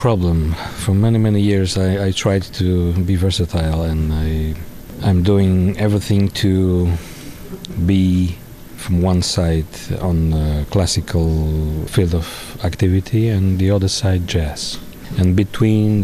problem. For many years I tried to be versatile, and I'm doing everything to be from one side on classical field of activity and the other side jazz. And between